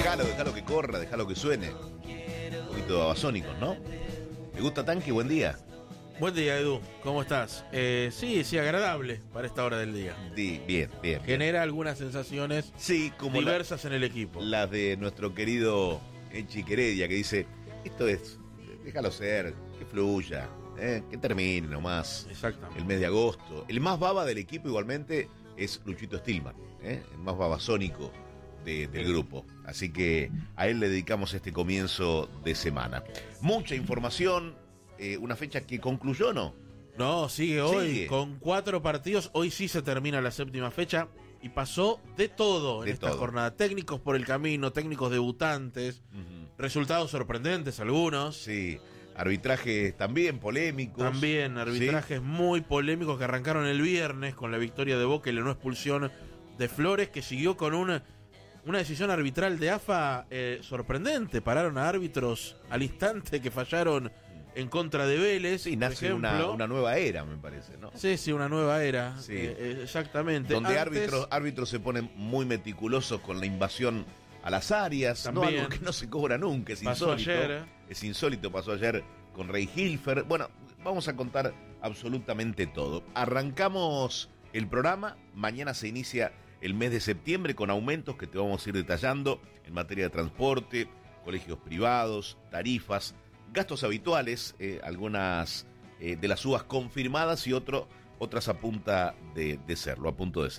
Dejalo que corra, dejalo que suene. Un poquito de Babasónicos, ¿no? ¿Te gusta Tanque? Buen día. Buen día, Edu. ¿Cómo estás? Sí, agradable para esta hora del día. Sí, bien. Genera algunas sensaciones como diversas en el equipo. Las de nuestro querido Chiqueredia, que dice, esto es, déjalo ser, que fluya, que termine nomás. Exactamente. El mes de agosto. El más baba del equipo igualmente es Luchito Stillman, el más babasónico del grupo. Así que a él le dedicamos este comienzo de semana. Mucha información. Una fecha que concluyó, ¿no? No, sigue hoy con 4 partidos. Hoy sí se termina la 7ª fecha y pasó de todo en esta jornada. Técnicos por el camino, técnicos debutantes, resultados sorprendentes algunos. Sí, arbitrajes también polémicos. También arbitrajes muy polémicos que arrancaron el viernes con la victoria de Boca y la no expulsión de Flores, que siguió con una decisión arbitral de AFA sorprendente. Pararon a árbitros al instante que fallaron en contra de Vélez. Sí, nace una nueva era, me parece, ¿no? Sí, una nueva era. Sí. Exactamente. Donde árbitros se ponen muy meticulosos con la invasión a las áreas, también, ¿no? Algo que no se cobra nunca, es insólito. Es insólito, pasó ayer con Rey Hilfer. Bueno, vamos a contar absolutamente todo. Arrancamos el programa, mañana se inicia el mes de septiembre con aumentos que te vamos a ir detallando en materia de transporte, colegios privados, tarifas, gastos habituales, algunas de las subas confirmadas y otras a punto de serlo.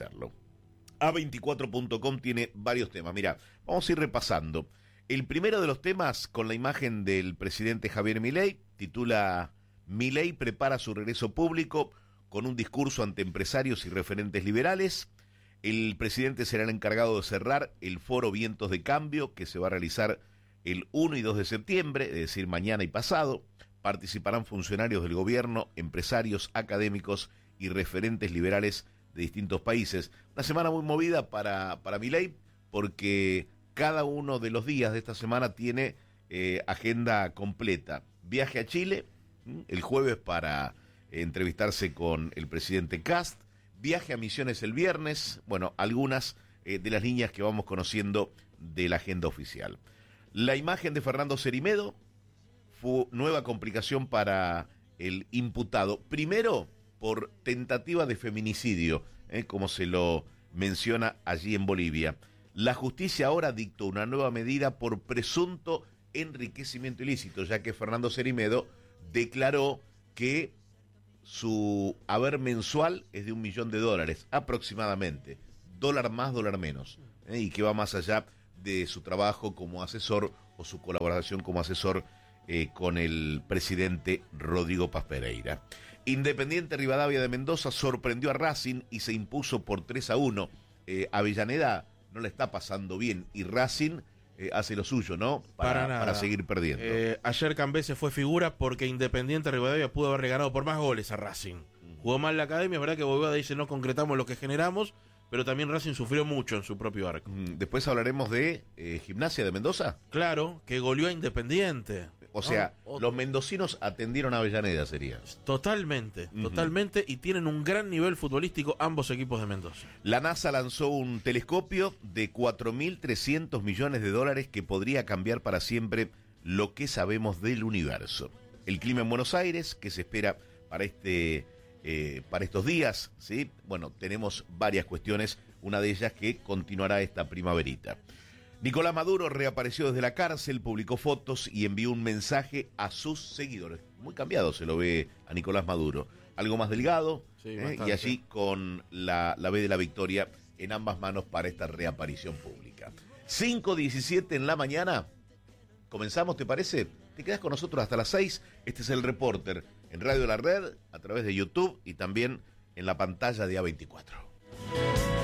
A24.com tiene varios temas. Mira, vamos a ir repasando. El primero de los temas, con la imagen del presidente Javier Milei, titula Milei prepara su regreso público con un discurso ante empresarios y referentes liberales. El presidente será el encargado de cerrar el foro Vientos de Cambio, que se va a realizar el 1 y 2 de septiembre, es decir, mañana y pasado. Participarán funcionarios del gobierno, empresarios, académicos y referentes liberales de distintos países. Una semana muy movida para Milei, porque cada uno de los días de esta semana tiene agenda completa. Viaje a Chile, el jueves para entrevistarse con el presidente Kast. Viaje a Misiones el viernes. Bueno, algunas de las líneas que vamos conociendo de la agenda oficial. La imagen de Fernando Cerimedo fue nueva complicación para el imputado. Primero, por tentativa de feminicidio, como se lo menciona allí en Bolivia. La justicia ahora dictó una nueva medida por presunto enriquecimiento ilícito, ya que Fernando Cerimedo declaró que su haber mensual es de $1 millón aproximadamente. Dólar más, dólar menos. Y que va más allá de su trabajo como asesor o su colaboración como asesor con el presidente Rodrigo Paz Pereira. Independiente Rivadavia de Mendoza sorprendió a Racing y se impuso por 3-1. Avellaneda no le está pasando bien y Racing hace lo suyo, ¿no? Para seguir perdiendo. Ayer Cambese fue figura porque Independiente Rivadavia pudo haberle ganado por más goles a Racing. Jugó mal la academia, es verdad que Bobada dice no concretamos lo que generamos, pero también Racing sufrió mucho en su propio arco. Después hablaremos de Gimnasia de Mendoza. Claro, que goleó a Independiente. O sea, los mendocinos atendieron a Avellaneda, sería. Totalmente, y tienen un gran nivel futbolístico ambos equipos de Mendoza. La NASA lanzó un telescopio de $4.300 millones que podría cambiar para siempre lo que sabemos del universo. El clima en Buenos Aires, que se espera para estos días, ¿sí? Bueno, tenemos varias cuestiones, una de ellas que continuará esta primaverita. Nicolás Maduro reapareció desde la cárcel, publicó fotos y envió un mensaje a sus seguidores. Muy cambiado se lo ve a Nicolás Maduro. Algo más delgado, y allí con la B de la victoria en ambas manos para esta reaparición pública. 5:17 en la mañana. ¿Comenzamos, te parece? Te quedas con nosotros hasta las 6. Este es El Reporter en Radio La Red, a través de YouTube y también en la pantalla de A24.